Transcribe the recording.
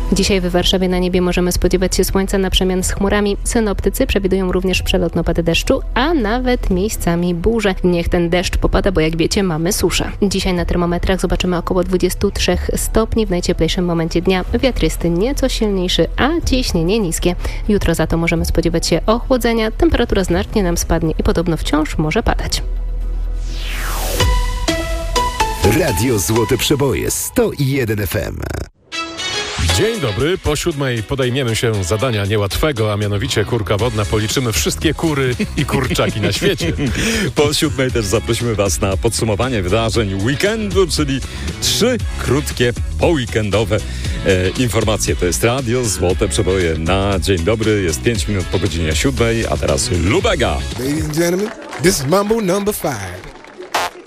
Dzisiaj w Warszawie na niebie możemy spodziewać się słońca na przemian z chmurami. Synoptycy przewidują również przelotne opady deszczu, a nawet miejscami burze. Niech ten deszcz popada, bo jak wiecie, mamy suszę. Dzisiaj na termometrach zobaczymy około 23 stopni w najcieplejszym momencie dnia. Wiatr jest nieco silniejszy, a ciśnienie niskie. Jutro za to możemy spodziewać się ochłodzenia. Temperatura znacznie nam spadnie i podobno wciąż może padać. Radio Złote Przeboje 101 FM. Dzień dobry, po 7:00 podejmiemy się zadania niełatwego, a mianowicie kurka wodna. Policzymy wszystkie kury i kurczaki na świecie. Po 7:00 też zaprosimy Was na podsumowanie wydarzeń weekendu, czyli 3 krótkie, poweekendowe informacje. To jest Radio Złote Przeboje na dzień dobry. Jest 5 minut po godzinie 7:00, a teraz Lubega. Ladies and gentlemen, this is Mambo number 5.